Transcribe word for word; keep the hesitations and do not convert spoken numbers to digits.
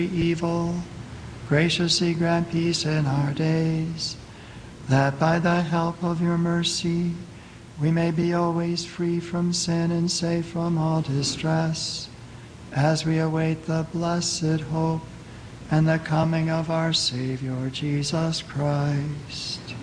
evil, graciously grant peace in our days, that by the help of your mercy we may be always free from sin and safe from all distress, as we await the blessed hope and the coming of our Savior, Jesus Christ.